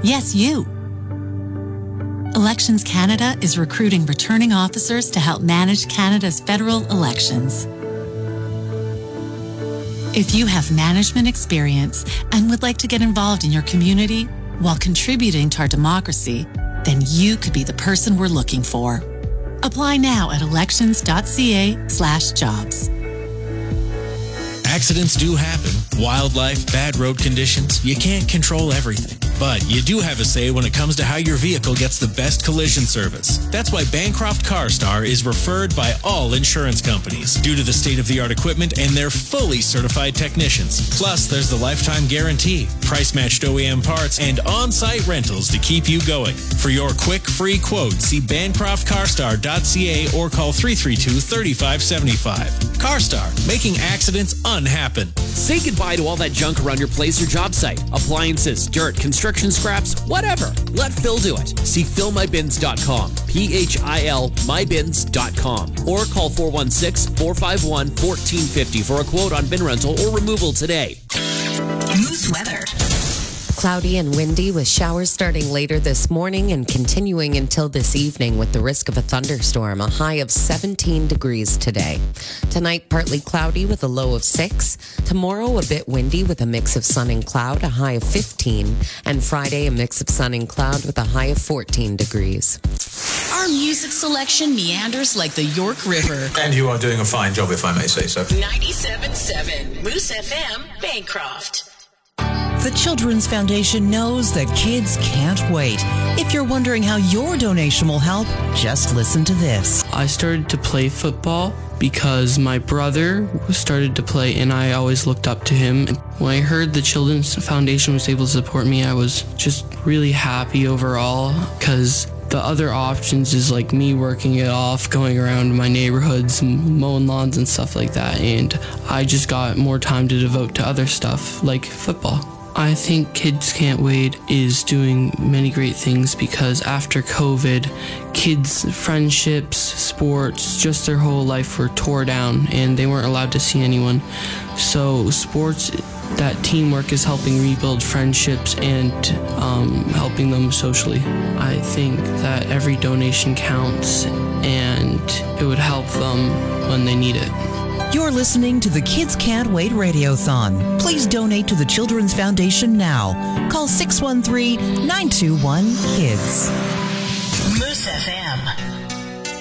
Yes, you. Elections Canada is recruiting returning officers to help manage Canada's federal elections. If you have management experience and would like to get involved in your community while contributing to our democracy, then you could be the person we're looking for. Apply now at elections.ca/jobs. Accidents do happen. Wildlife, bad road conditions. You can't control everything. But you do have a say when it comes to how your vehicle gets the best collision service. That's why Bancroft CarStar is referred by all insurance companies due to the state-of-the-art equipment and their fully certified technicians. Plus, there's the lifetime guarantee, price-matched OEM parts, and on-site rentals to keep you going. For your quick, free quote, see bancroftcarstar.ca or call 332-3575. CarStar, making accidents unhappen. Say goodbye to all that junk around your place or job site. Appliances, dirt, construction scraps, whatever. Let Phil do it. See philmybins.com. PHIL mybins.com. Or call 416-451-1450 for a quote on bin rental or removal today. Moose weather. Cloudy and windy with showers starting later this morning and continuing until this evening with the risk of a thunderstorm. A high of 17 degrees today. Tonight, partly cloudy with a low of 6. Tomorrow, a bit windy with a mix of sun and cloud, a high of 15. And Friday, a mix of sun and cloud with a high of 14 degrees. Our music selection meanders like the York River. And you are doing a fine job, if I may say so. 97.7 Moose FM, Bancroft. The Children's Foundation knows that kids can't wait. If you're wondering how your donation will help, just listen to this. I started to play football because my brother started to play and I always looked up to him. And when I heard the Children's Foundation was able to support me, I was just really happy overall because the other options is like me working it off, going around my neighborhoods, mowing lawns and stuff like that. And I just got more time to devote to other stuff like football. I think Kids Can't Wait is doing many great things because after COVID, kids' friendships, sports, just their whole life were tore down and they weren't allowed to see anyone. So sports, that teamwork is helping rebuild friendships and helping them socially. I think that every donation counts and it would help them when they need it. You're listening to the Kids Can't Wait Radiothon. Please donate to the Children's Foundation now. Call 613-921-KIDS. Moose FM.